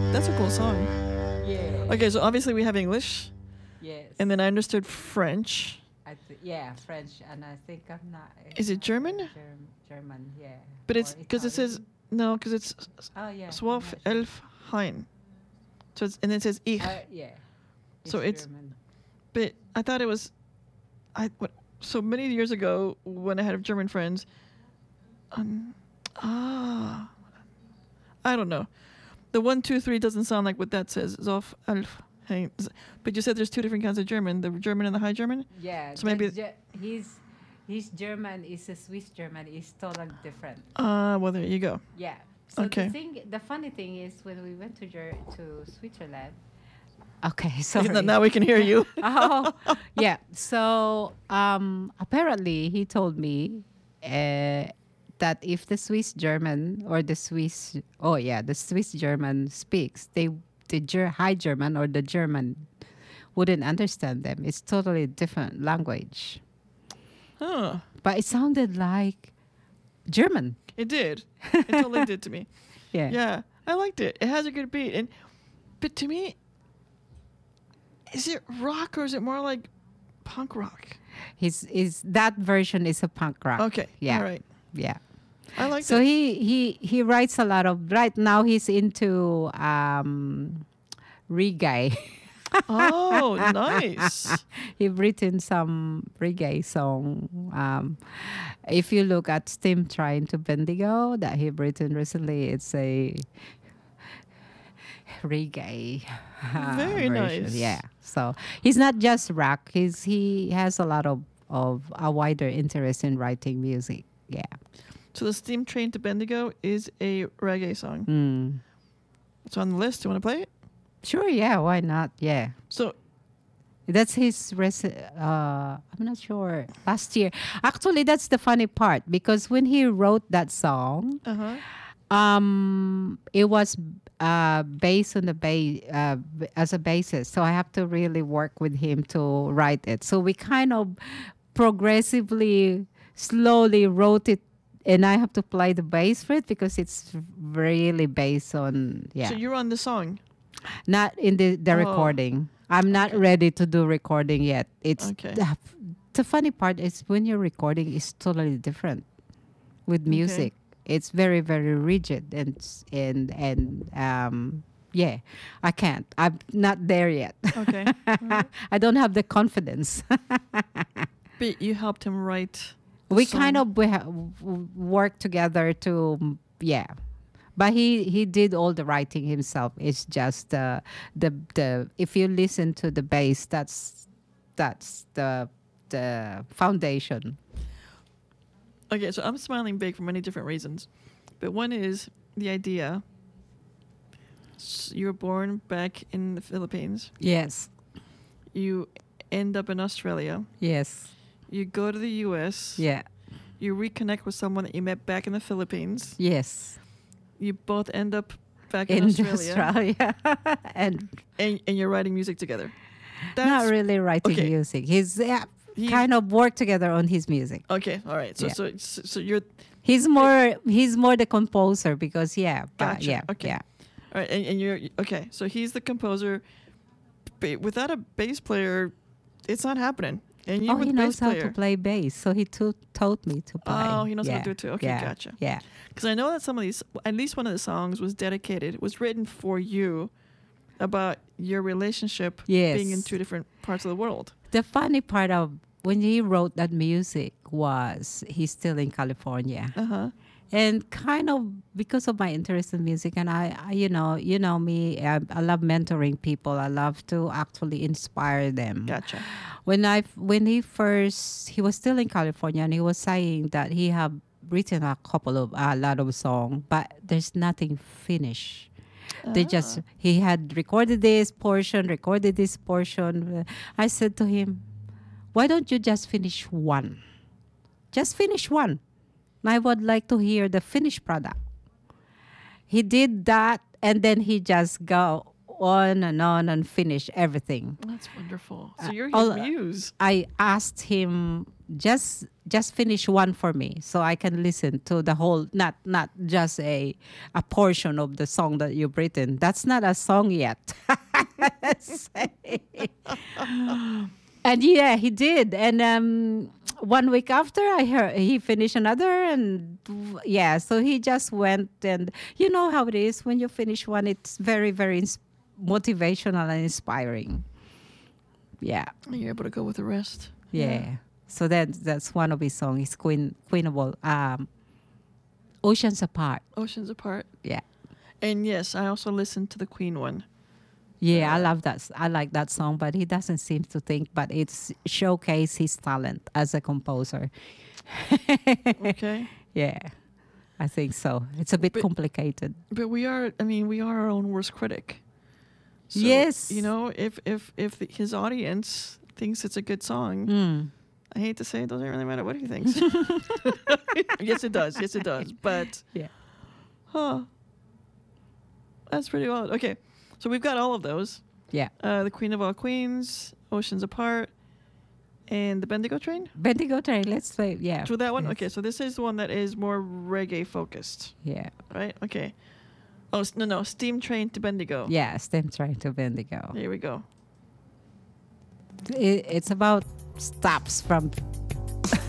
That's a cool song. Yeah. Okay, so obviously we have English, Yes. and then I understood French. French, and I think I'm not. Is it German? German, yeah. But it's Or because it says Italian. no, because it's Oh yeah. I'm Zwölf not sure. elf hein. So it's, and then it says ich. Yeah. So it's- German. But I thought it was, so many years ago when I had German friends. I don't know. The 1, 2, 3 doesn't sound like what that says. Zof elf hein. But you said there's two different kinds of German: the German and the High German. Yeah. So maybe- his German is a Swiss German is totally different. Well, there you go. Yeah. So Okay. the funny thing is when we went to Switzerland. Okay, sorry. Now we can hear you. Oh, yeah. So apparently he told me that if the Swiss German or the Swiss German speaks, High German or the German wouldn't understand them. It's totally different language. Huh. But it sounded like German. It did. It totally did to me. Yeah. Yeah, I liked it. It has a good beat, but to me, is it rock or is it more like punk rock? That version is a punk rock. Okay. Yeah. All right. Yeah. I like So it. he writes a lot of. Right now he's into reggae. Oh, nice. He's written some reggae song. If you look at Steam Trying to Bendigo that he written recently, it's a reggae Very version. nice. Yeah. So he's not just rock. He has a lot of a wider interest in writing music. Yeah. So the Steam Train to Bendigo is a reggae song. Mm. It's on the list. Do you want to play it? Sure. Yeah. Why not? Yeah. So That's his I'm not sure. Last year. Actually, that's the funny part because when he wrote that song, it was based on the as a basis. So I have to really work with him to write it. So we kind of progressively, slowly wrote it, and I have to play the bass for it because it's really based on So you're on the song. not in the recording. I'm not ready to do recording yet. It's Okay. the funny part is when you're recording is totally different with music. It's very, very rigid and yeah, I can't. I'm not there yet. Okay. I don't have the confidence. But you helped him write. We song. kind of work together to but he did all the writing himself. It's just the if you listen to the bass, that's the foundation. Okay, so I'm smiling big for many different reasons. But one is the idea. You were born back in the Philippines. Yes. You end up in Australia. Yes. You go to the U.S. Yeah. You reconnect with someone that you met back in the Philippines. Yes. You both end up back in In Australia. and And you're writing music together. not really writing okay. music. He's He- kind of work together on his music. Okay, all right. So Yeah. so you're He's more the composer because Gotcha. yeah, Okay. yeah. all right, and you're okay. So he's the composer. But without a bass player, it's not happening. And you Oh, were he the knows bass how player. to play bass, so he taught me to play. Oh, he knows how to Yeah, do it too. Okay, yeah, gotcha. Yeah. Because I know that some of these, at least one of the songs was dedicated, was written for you about your relationship Yes. being in two different parts of the world. The funny part of when he wrote that music was he's still in California. Uh-huh. And kind of because of my interest in music, and I you know me, I love mentoring people. I love to actually inspire them. Gotcha. When he was still in California, and he was saying that he have written a lot of songs, but there's nothing finished. They just he had recorded this portion. I said to him, "Why don't you just finish one? Just finish one. I would like to hear the finished product." He did that, and then he just go on and finish everything. That's wonderful. So you're his all- muse. I asked him just finish one for me so I can listen to the whole, not just a portion of the song that you've written. That's not a song yet. And yeah, he did. And 1 week after, I heard he finished another, and yeah, so he just went. And you know how it is when you finish one; it's very, very motivational and inspiring. Yeah, You're able to go with the rest. yeah. So that's one of his songs. It's Queenable. Oceans Apart. Oceans Apart. Yeah. And yes, I also listened to the Queen one. Yeah, I love that. I like that song, but he doesn't seem to think. But it's showcase his talent as a composer. Okay. Yeah, I think so. It's a bit complicated. But we are our own worst critic. So, Yes. You know, if his audience thinks it's a good song, Mm. I hate to say it doesn't really matter what he thinks. Yes, it does. Yes, it does. But, Yeah. That's pretty odd. Okay, so we've got all of those. Yeah. The Queen of All Queens, Oceans Apart, and the Bendigo Train. Bendigo Train. Let's play. Yeah. To that one? Yes. Okay, so this is the one that is more reggae focused, Yeah. right? Okay. Oh, no. Steam Train to Bendigo. Yeah. Steam Train to Bendigo. There we go. It's about stops from